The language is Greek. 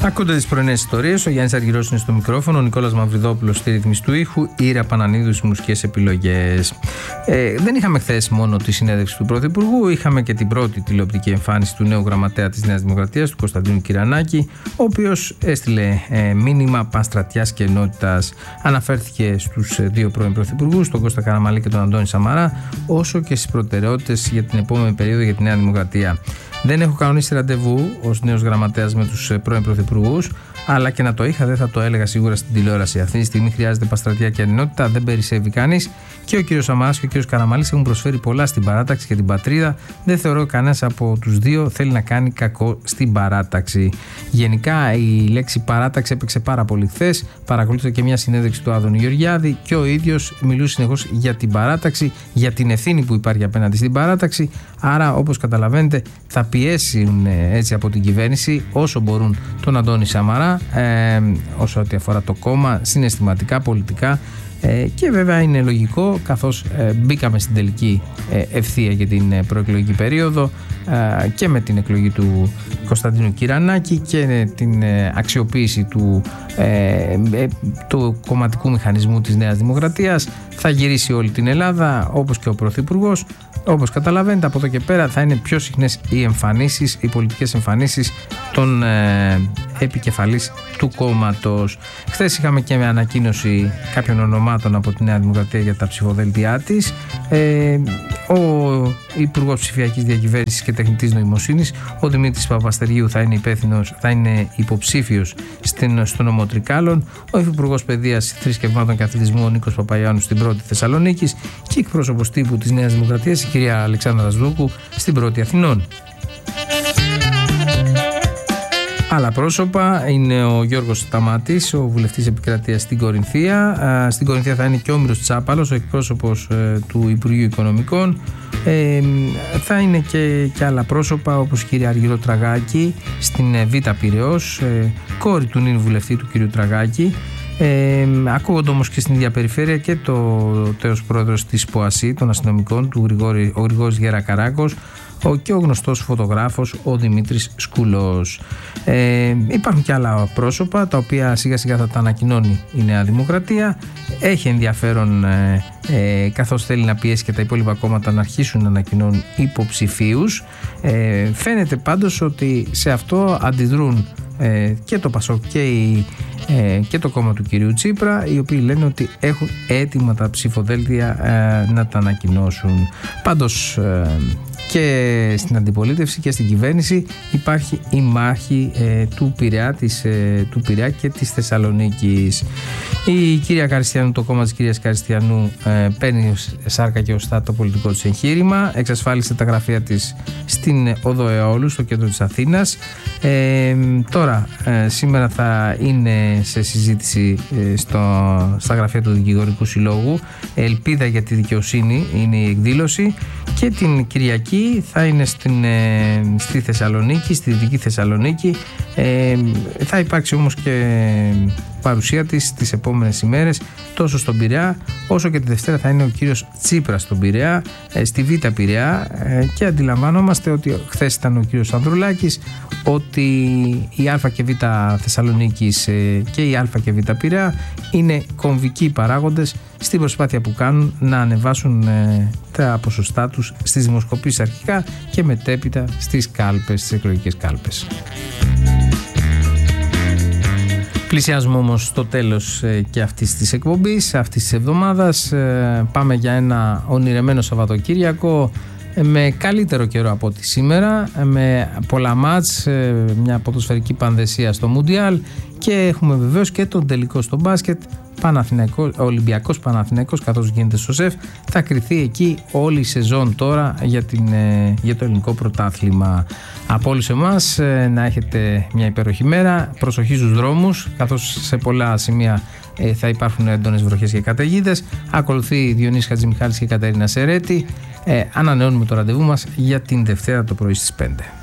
Ακούτε τις πρωινές ιστορίες. Ο Γιάννης Αργυρός είναι στο μικρόφωνο, ο Νικόλας Μαυριδόπουλος στη ρύθμιση του ήχου, η Ήρα Πανανίδου στις μουσικές επιλογές. Δεν είχαμε χθες μόνο τη συνέντευξη του Πρωθυπουργού, είχαμε και την πρώτη τηλεοπτική εμφάνιση του νέου γραμματέα της Νέας Δημοκρατίας, του Κωνσταντίνου Κυρανάκη, ο οποίος έστειλε μήνυμα πανστρατιάς και ενότητας. Αναφέρθηκε στους δύο πρώην πρωθυπουργούς, τον Κώστα Καραμανλή και τον Αντώνη Σαμαρά, όσο και στις προτεραιότητες για την επόμενη περίοδο για τη Νέα Δημοκρατία. Δεν έχω κανονίσει ραντεβού ως νέος γραμματέας με τους πρώην πρωθυπουργούς, αλλά και να το είχα δεν θα το έλεγα σίγουρα στην τηλεόραση. Αυτή τη στιγμή χρειάζεται παστρατεία και ενότητα, δεν περισσεύει κανείς. Και ο κύριος Σαμαράς και ο κύριος Καραμανλής έχουν προσφέρει πολλά στην παράταξη και την πατρίδα. Δεν θεωρώ κανένας από τους δύο θέλει να κάνει κακό στην παράταξη. Γενικά η λέξη παράταξη έπαιξε πάρα πολύ χθες. Παρακολούθησα και μια συνέντευξη του Άδωνη Γεωργιάδη και ο ίδιος μιλούσε συνεχώς για την παράταξη, για την ευθύνη που υπάρχει απέναντι στην παράταξη. Άρα, όπως καταλαβαίνετε, θα πιέσουν έτσι από την κυβέρνηση όσο μπορούν τον Αντώνη Σαμαρά, όσο ό,τι αφορά το κόμμα, συναισθηματικά, πολιτικά. Και βέβαια είναι λογικό, καθώς μπήκαμε στην τελική ευθεία για την προεκλογική περίοδο και με την εκλογή του Κωνσταντίνου Κυρανάκη και την αξιοποίηση του κομματικού μηχανισμού της Νέας Δημοκρατίας, θα γυρίσει όλη την Ελλάδα, όπως και ο Πρωθυπουργός. Όπως καταλαβαίνετε, από εδώ και πέρα θα είναι πιο συχνές οι πολιτικές εμφανίσεις των επικεφαλής του κόμματος. Χθες είχαμε και με ανακοίνωση κάποιων ονομάτων από τη Νέα Δημοκρατία για τα ψηφοδέλτια της. Ο Υπουργός Ψηφιακής Διακυβέρνησης και Τεχνητής Νοημοσύνης, ο Δημήτρης Παπαστεριού, θα είναι υποψήφιος στο νομό Τρικάλων. Ο Υφυπουργός Παιδείας, Θρησκευμάτων και Αθλητισμού, ο Νίκος Παπαϊάννου, στην πρώτη Θεσσαλονίκης, και εκπρόσωπος τύπου της Νέας Δημοκρατίας, η κυρία Αλεξάνδρα Σδούκου, στην πρώτη Αθηνών. Άλλα πρόσωπα είναι ο Γιώργος Σταμάτης, ο βουλευτής επικρατείας στην Κορινθία. Στην Κορινθία θα είναι και ο Όμηρος Τσάπαλος, ο εκπρόσωπος του Υπουργείου Οικονομικών. Θα είναι και άλλα πρόσωπα, όπως η κυρία Αργυρό Τραγάκη στην Β' Πειραιώς, κόρη του νυν βουλευτή του κυρίου Τραγάκη. Ακούγονται όμως και στην ίδια περιφέρεια και το τέος πρόεδρος της ΠΟΑΣΗ των αστυνομικών, ο Γρηγόρης Γερακαράκος, και ο γνωστός φωτογράφος ο Δημήτρης Σκουλός. Υπάρχουν και άλλα πρόσωπα τα οποία σιγά σιγά θα τα ανακοινώνει η Νέα Δημοκρατία. Έχει ενδιαφέρον, καθώς θέλει να πιέσει και τα υπόλοιπα κόμματα να αρχίσουν να ανακοινώνουν υποψηφίους. Φαίνεται πάντως ότι σε αυτό αντιδρούν και το ΠΑΣΟΚ και το κόμμα του κυρίου Τσίπρα, οι οποίοι λένε ότι έχουν έτοιμα τα ψηφοδέλτια να τα ανακοινώσουν. Πάντως και στην αντιπολίτευση και στην κυβέρνηση υπάρχει η μάχη του Πειραιά και της Θεσσαλονίκης. Η κυρία Καριστιανού, το κόμμα της κυρίας Καριστιανού, παίρνει σάρκα και οστά το πολιτικό της εγχείρημα. Εξασφάλισε τα γραφεία της στην Οδό Εόλου, στο κέντρο της Αθήνας. Τώρα σήμερα θα είναι σε συζήτηση στα γραφεία του Δικηγορικού Συλλόγου. Ελπίδα για τη δικαιοσύνη είναι η εκδήλωση, και την Κυριακή θα είναι στη Θεσσαλονίκη, στη Δυτική Θεσσαλονίκη. Θα υπάρξει όμως και παρουσία της τις επόμενες ημέρες τόσο στον Πειραιά, όσο και τη Δευτέρα θα είναι ο κύριος Τσίπρας στον Πειραιά, στη Β' Πειραιά, και αντιλαμβανόμαστε ότι χθες ήταν ο κύριος Ανδρουλάκης, ότι η Α και Β Θεσσαλονίκης και η Α και Β Πειραιά είναι κομβικοί παράγοντες στην προσπάθεια που κάνουν να ανεβάσουν τα ποσοστά τους στις δημοσκοπήσεις αρχικά και μετέπειτα στις κάλπες, στις εκλογικές κάλπες. Πλησιάζουμε όμως στο τέλος και αυτής της εκπομπής, αυτής της εβδομάδας. Πάμε για ένα ονειρεμένο Σαββατοκύριακο με καλύτερο καιρό από ό,τι σήμερα, με πολλά μάτς, μια ποδοσφαιρική πανδεσία στο Μουντιάλ, και έχουμε βεβαίως και τον τελικό στο μπάσκετ. Ολυμπιακός Παναθηναϊκός, καθώς γίνεται στο ΣΕΦ, θα κριθεί εκεί όλη η σεζόν τώρα για το ελληνικό πρωτάθλημα. Από όλους εμάς να έχετε μια υπέροχη μέρα, προσοχή στους δρόμους, καθώς σε πολλά σημεία θα υπάρχουν έντονες βροχές και καταιγίδες. Ακολουθεί Διονύσης Χατζημιχάλης και Κατερίνα Σερέτη. Ανανεώνουμε το ραντεβού μας για την Δευτέρα το πρωί στις 5.